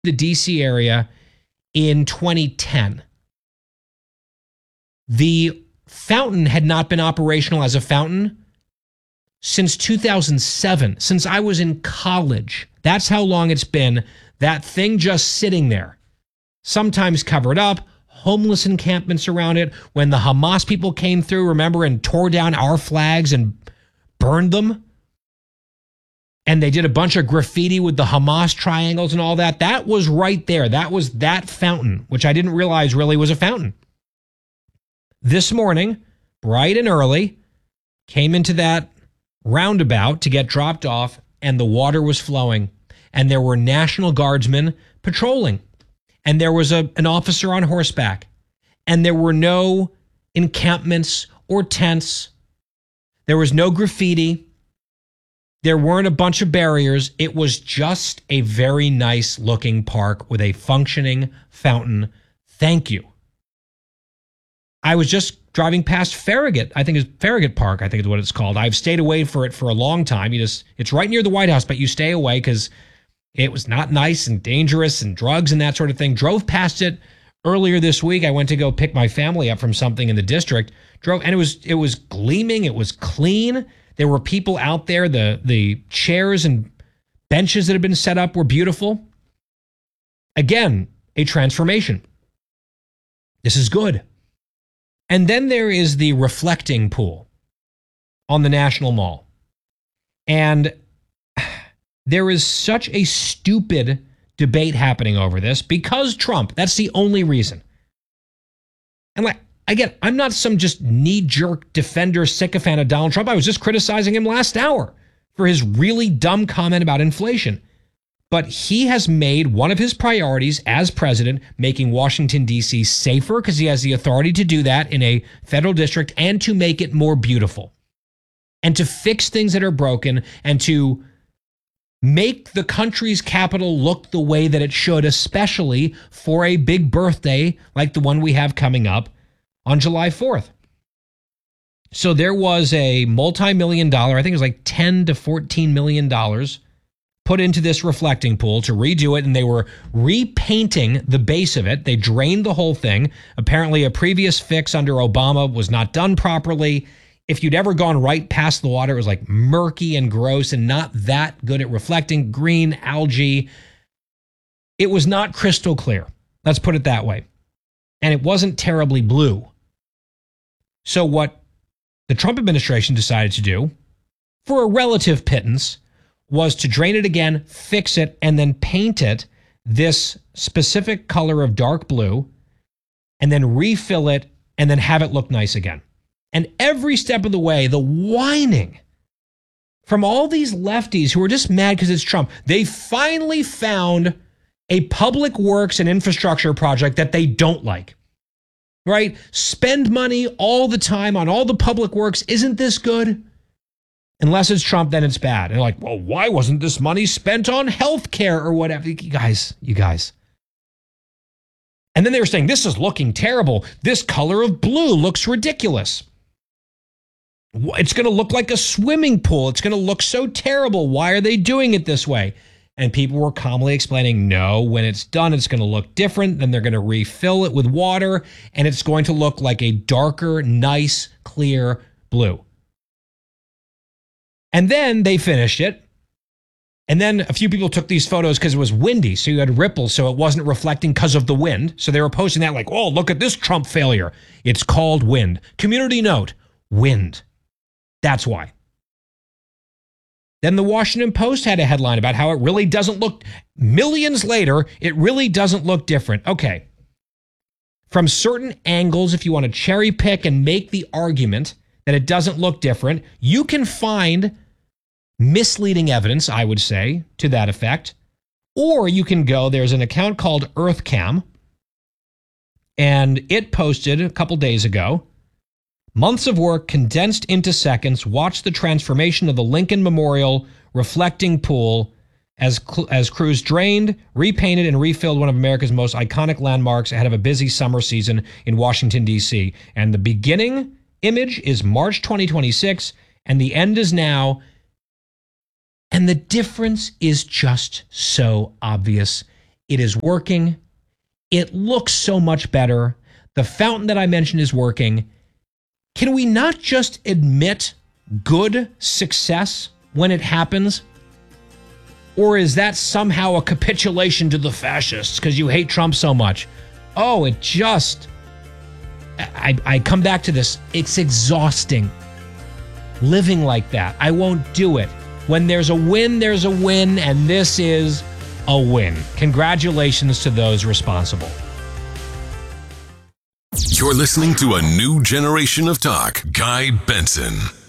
the DC area in 2010. The fountain had not been operational as a fountain since 2007, since I was in college. That's how long it's been. That thing just sitting there, sometimes covered up, homeless encampments around it. When the Hamas people came through, remember, and tore down our flags and burned them? And they did a bunch of graffiti with the Hamas triangles and all that. That was right there. That was that fountain, which I didn't realize really was a fountain. This morning, bright and early, came into that roundabout to get dropped off, and the water was flowing. And there were National Guardsmen patrolling. And there was an officer on horseback. And there were no encampments or tents. There was no graffiti. There weren't a bunch of barriers. It was just a very nice looking park with a functioning fountain. Thank you. I was just driving past Farragut. I think it's Farragut Park, I think is what it's called. I've stayed away for it for a long time. It's right near the White House, but you stay away because it was not nice and dangerous and drugs and that sort of thing. Drove past it earlier this week. I went to go pick my family up from something in the district. Drove, and it was gleaming. It was clean. There were people out there. The chairs and benches that had been set up were beautiful. Again, a transformation. This is good. And then there is the reflecting pool on the National Mall. And there is such a stupid debate happening over this because Trump. That's the only reason. And again, I'm not some just knee-jerk defender, sycophant of Donald Trump. I was just criticizing him last hour for his really dumb comment about inflation. But he has made one of his priorities as president making Washington, D.C. safer because he has the authority to do that in a federal district and to make it more beautiful and to fix things that are broken and to make the country's capital look the way that it should, especially for a big birthday like the one we have coming up on July 4th. So there was a multi-million-dollar, I think it was like $10 to $14 million put into this reflecting pool to redo it, and they were repainting the base of it. They drained the whole thing. Apparently, a previous fix under Obama was not done properly. If you'd ever gone right past the water, it was like murky and gross and not that good at reflecting. Green algae. It was not crystal clear. Let's put it that way. And it wasn't terribly blue. So what the Trump administration decided to do, for a relative pittance, was to drain it again, fix it, and then paint it this specific color of dark blue, and then refill it, and then have it look nice again. And every step of the way, the whining from all these lefties who are just mad because it's Trump, they finally found a public works and infrastructure project that they don't like. Right? Spend money all the time on all the public works. Isn't this good? Unless it's Trump, then it's bad. And they're like, well, why wasn't this money spent on health care or whatever? You guys. And then they were saying, this is looking terrible. This color of blue looks ridiculous. It's going to look like a swimming pool. It's going to look so terrible. Why are they doing it this way? And people were calmly explaining, no, when it's done, it's going to look different. Then they're going to refill it with water, and it's going to look like a darker, nice, clear blue. And then they finished it. And then a few people took these photos because it was windy. So you had ripples, so it wasn't reflecting because of the wind. So they were posting that like, oh, look at this Trump failure. It's called wind. Community note, wind. That's why. Then the Washington Post had a headline about how it really doesn't look, millions later, it really doesn't look different. Okay. From certain angles, if you want to cherry pick and make the argument that it doesn't look different, you can find misleading evidence, I would say, to that effect. Or you can go, there's an account called EarthCam, and it posted a couple days ago, months of work condensed into seconds. Watch the transformation of the Lincoln Memorial reflecting pool as crews drained, repainted, and refilled one of America's most iconic landmarks ahead of a busy summer season in Washington, D.C. And the beginning image is March 2026, and the end is now. And the difference is just so obvious. It is working. It looks so much better. The fountain that I mentioned is working. Can we not just admit good success when it happens? Or is that somehow a capitulation to the fascists because you hate Trump so much? Oh, it just... I come back to this. It's exhausting living like that. I won't do it. When there's a win, and this is a win. Congratulations to those responsible. You're listening to a new generation of talk. Guy Benson.